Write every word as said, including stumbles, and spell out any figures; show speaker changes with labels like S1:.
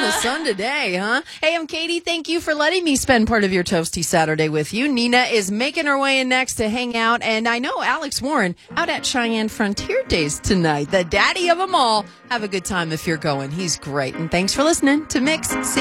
S1: the sun today, huh? Hey, I'm Katie. Thank you for letting me spend part of your Toasty Saturday with you. Nina is making her way in next to hang out, and I know Alex Warren out at Cheyenne Frontier Days tonight. The daddy of them all. Have a good time if you're going. He's great. And thanks for listening to Mix. See